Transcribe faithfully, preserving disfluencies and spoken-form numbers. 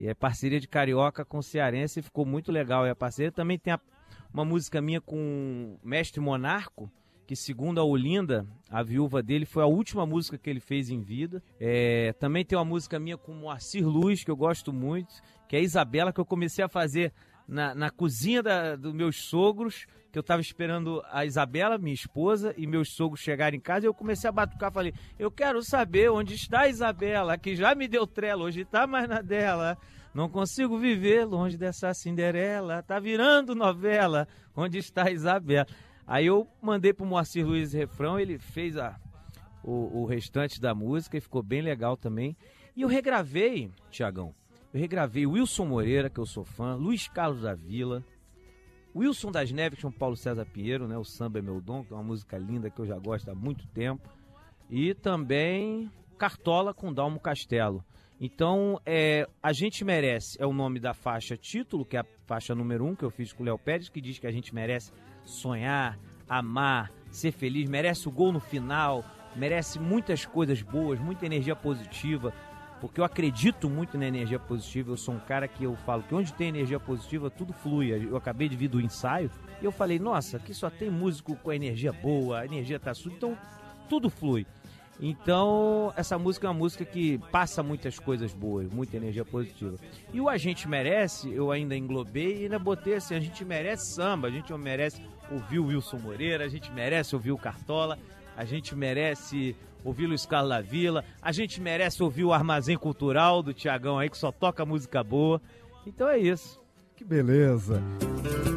E é parceria de carioca com cearense e ficou muito legal. E a parceria também tem a, uma música minha com o Mestre Monarco, que segundo a Olinda, a viúva dele, foi a última música que ele fez em vida. É, também tem uma música minha com o Moacir Luz, que eu gosto muito, que é a Isabela, que eu comecei a fazer na, na cozinha da, dos meus sogros, que eu tava esperando a Isabela, minha esposa, e meus sogros chegarem em casa, e eu comecei a batucar, falei, eu quero saber onde está a Isabela, que já me deu trela, hoje tá mais na dela, não consigo viver longe dessa Cinderela, tá virando novela, onde está a Isabela? Aí eu mandei pro Moacir Luiz o refrão, ele fez a, o, o restante da música e ficou bem legal também. E eu regravei, Tiagão, eu regravei Wilson Moreira, que eu sou fã, Luiz Carlos da Vila, Wilson das Neves com Paulo César Pinheiro, né? O Samba é Meu Dom, que é uma música linda que eu já gosto há muito tempo. E também Cartola com Dalmo Castelo. Então, é, A Gente Merece é o nome da faixa título, que é a faixa número um que eu fiz com o Léo Pérez, que diz que a gente merece sonhar, amar, ser feliz, merece o gol no final, merece muitas coisas boas, muita energia positiva, porque eu acredito muito na energia positiva. Eu sou um cara que eu falo que onde tem energia positiva tudo flui. Eu acabei de vir do ensaio e eu falei, nossa, aqui só tem músico com energia boa, a energia tá suja, então tudo flui. Então essa música é uma música que passa muitas coisas boas, muita energia positiva. E o A Gente Merece, eu ainda englobei e ainda botei assim, a gente merece samba, a gente merece ouvir o Wilson Moreira, a gente merece ouvir o Cartola, a gente merece ouvir o Luiz Carlos da Vila, a gente merece ouvir o Armazém Cultural do Tiagão aí, que só toca música boa. Então é isso. Que beleza.